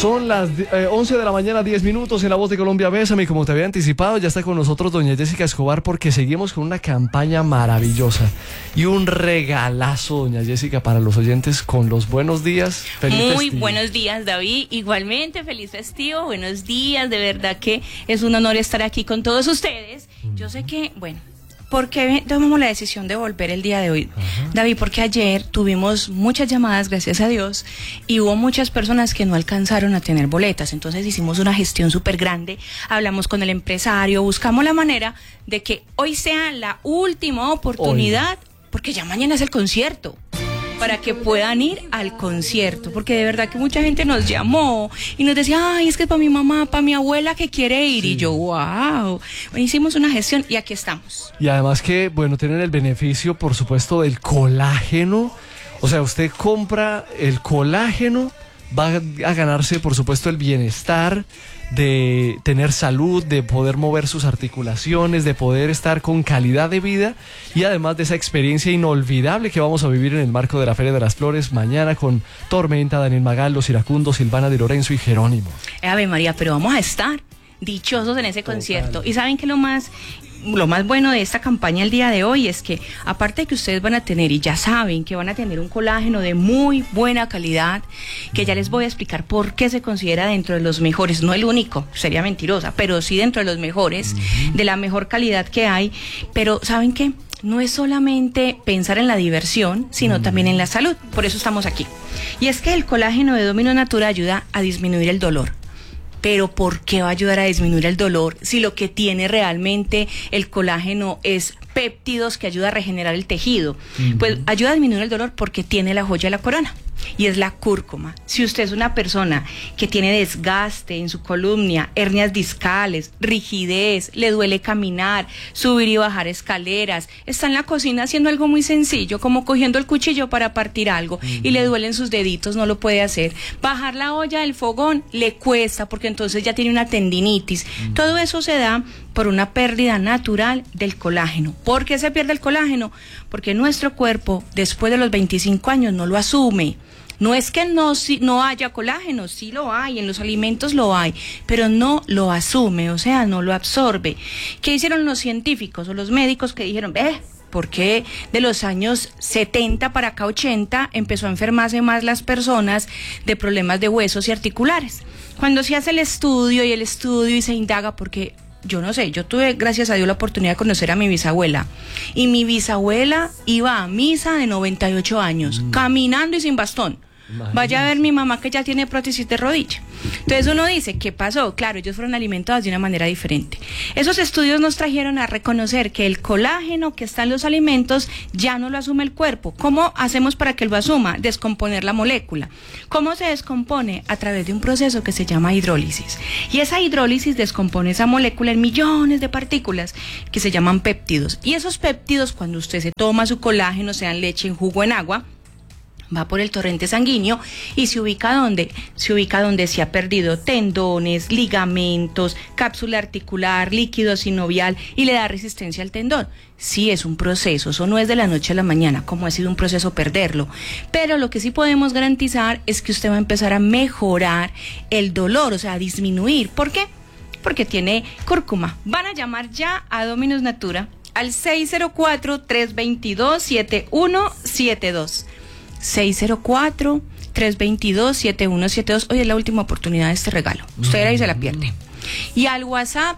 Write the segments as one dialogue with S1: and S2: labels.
S1: Son las 11 de la mañana, 10 minutos en La Voz de Colombia. Bésame, y como te había anticipado, ya está con nosotros doña Jessica Escobar, porque seguimos con una campaña maravillosa y un regalazo, doña Jessica, para los oyentes, con los buenos días.
S2: Feliz festivo. Buenos días, David. Igualmente, feliz festivo, buenos días. De verdad que es un honor estar aquí con todos ustedes. Yo sé que, bueno, ¿por qué tomamos la decisión de volver el día de hoy? David, porque ayer tuvimos muchas llamadas, gracias a Dios, y hubo muchas personas que no alcanzaron a tener boletas. Entonces hicimos una gestión súper grande, hablamos con el empresario, buscamos la manera de que hoy sea la última oportunidad, porque ya mañana es el concierto, para que puedan ir al concierto, porque de verdad que mucha gente nos llamó y nos decía, ay, es que para mi mamá, para mi abuela que quiere ir, y yo, wow, hicimos una gestión y aquí estamos.
S1: Y además que, bueno, tienen el beneficio, por supuesto, del colágeno. O sea, usted compra el colágeno, va a ganarse, por supuesto, el bienestar de tener salud, de poder mover sus articulaciones, de poder estar con calidad de vida, y además de esa experiencia inolvidable que vamos a vivir en el marco de la Feria de las Flores mañana con Tormenta, Daniel Magal, Los Iracundos, Silvana Di Lorenzo y Jerónimo.
S2: Ave María, pero vamos a estar dichosos en ese concierto. Y saben que lo más bueno de esta campaña el día de hoy es que, aparte de que ustedes van a tener, y ya saben que van a tener un colágeno de muy buena calidad, que ya les voy a explicar por qué se considera dentro de los mejores, no el único, sería mentirosa, pero sí dentro de los mejores, de la mejor calidad que hay. Pero ¿saben qué? No es solamente pensar en la diversión, sino también en la salud. Por eso estamos aquí. Y es que el colágeno de Dominos Natura ayuda a disminuir el dolor. Pero ¿por qué va a ayudar a disminuir el dolor si lo que tiene realmente el colágeno es péptidos que ayuda a regenerar el tejido? Pues ayuda a disminuir el dolor porque tiene la joya de la corona, y es la cúrcuma. Si usted es una persona que tiene desgaste en su columna, hernias discales, rigidez, le duele caminar, subir y bajar escaleras, está en la cocina haciendo algo muy sencillo, como cogiendo el cuchillo para partir algo, y le duelen sus deditos, no lo puede hacer. Bajar la olla del fogón le cuesta, porque entonces ya tiene una tendinitis. Todo eso se da por una pérdida natural del colágeno. ¿Por qué se pierde el colágeno? Porque nuestro cuerpo, después de los 25 años, no lo asume. No es que no haya colágeno, sí lo hay, en los alimentos lo hay, pero no lo asume, o sea, no lo absorbe. ¿Qué hicieron los científicos o los médicos que dijeron, ¿por qué de los años 70 para acá 80 empezó a enfermarse más las personas de problemas de huesos y articulares? Cuando se hace el estudio y se indaga, porque yo no sé, yo tuve, gracias a Dios, la oportunidad de conocer a mi bisabuela, y mi bisabuela iba a misa de 98 años, caminando y sin bastón. Vaya a ver mi mamá, que ya tiene prótesis de rodilla. Entonces uno dice, ¿qué pasó? Claro, ellos fueron alimentados de una manera diferente. Esos estudios nos trajeron a reconocer que el colágeno que está en los alimentos ya no lo asume el cuerpo. ¿Cómo hacemos para que lo asuma? Descomponer la molécula. ¿Cómo se descompone? A través de un proceso que se llama hidrólisis. Y esa hidrólisis descompone esa molécula en millones de partículas que se llaman péptidos. Y esos péptidos, cuando usted se toma su colágeno, sea en leche, en jugo, en agua, va por el torrente sanguíneo y se ubica donde se ha perdido tendones, ligamentos, cápsula articular, líquido sinovial, y le da resistencia al tendón. Sí, es un proceso, eso no es de la noche a la mañana, como ha sido un proceso perderlo, pero lo que sí podemos garantizar es que usted va a empezar a mejorar el dolor, o sea, a disminuir. ¿Por qué? Porque tiene cúrcuma. Van a llamar ya a Dominos Natura al 604-322-7172. 604-322-7172. Hoy es la última oportunidad de este regalo. Usted ahí se la pierde. Y al WhatsApp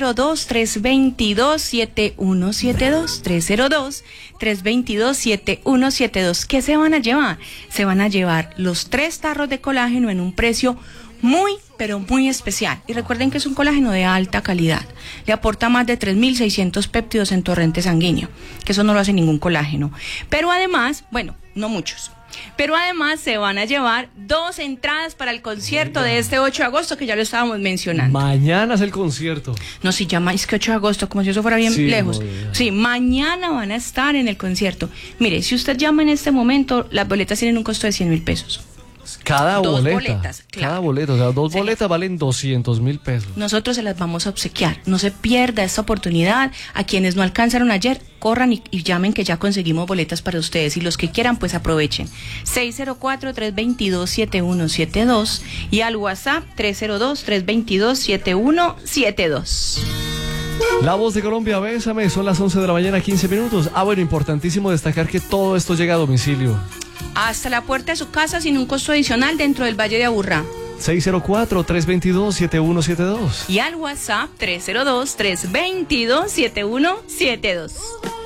S2: 302-322-7172. 302-322-7172. ¿Qué se van a llevar? Se van a llevar los 3 tarros de colágeno en un precio muy, pero muy especial. Y recuerden que es un colágeno de alta calidad. Le aporta más de 3.600 péptidos en torrente sanguíneo, que eso no lo hace ningún colágeno. Pero además, bueno, no muchos, pero además se van a llevar 2 entradas para el concierto de este 8 de agosto, que ya lo estábamos mencionando.
S1: Mañana es el concierto.
S2: No, si llama, es que 8 de agosto, como si eso fuera bien lejos. Sí, mañana van a estar en el concierto. Mire, si usted llama en este momento, las boletas tienen un costo de 100.000 pesos.
S1: Cada
S2: Dos
S1: boleta.
S2: boletas, claro.
S1: Cada boleta. O sea, dos
S2: Se
S1: boletas valen 200.000 pesos.
S2: Nosotros se las vamos a obsequiar. No se pierda esta oportunidad. A quienes no alcanzaron ayer, corran y llamen que ya conseguimos boletas para ustedes. Y los que quieran, pues aprovechen. 604-322-7172 y al WhatsApp 302-322-7172.
S1: La Voz de Colombia, bésame, son las 11 de la mañana, 15 minutos. Bueno, importantísimo destacar que todo esto llega a domicilio.
S2: Hasta la puerta de su casa sin un costo adicional dentro del Valle de Aburrá.
S1: 604-322-7172.
S2: Y al WhatsApp 302-322-7172.